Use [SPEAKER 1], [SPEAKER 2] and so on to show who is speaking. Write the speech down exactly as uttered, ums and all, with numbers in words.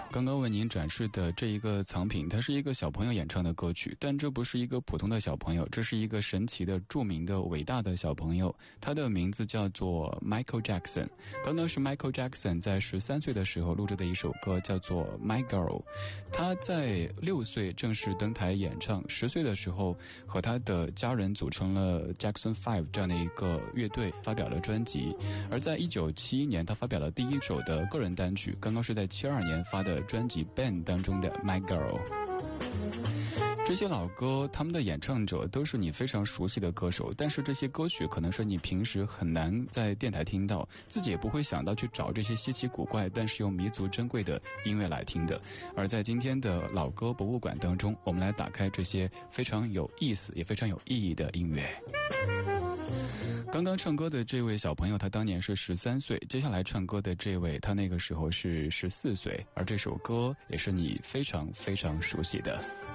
[SPEAKER 1] 刚刚为您展示的这一个藏品，它是一个小朋友演唱的歌曲，但这不是一个普通的小朋友，这是一个神奇的、著名的、伟大的小朋友，他的名字叫做 Michael Jackson。刚刚是 Michael Jackson 在十三岁的时候录制的一首歌，叫做 My Girl。他在六岁正式登台演唱，十岁的时候和他的家人组成了 Jackson Five 这样的一个乐队，发表了专辑。而在一九七一年，他发表了第一首的个人单曲，刚刚是在七二年发的专辑 Band 当中的 My Girl。 这些老歌他们的演唱者都是你非常熟悉的歌手，但是这些歌曲可能是你平时很难在电台听到，自己也不会想到去找这些稀奇古怪但是又弥足珍贵的音乐来听的。而在今天的老歌博物馆当中，我们来打开这些非常有意思也非常有意义的音乐。刚刚唱歌的这位小朋友，他当年是十三岁，接下来唱歌的这位，他那个时候是十四岁，而这首歌也是你非常非常熟悉的。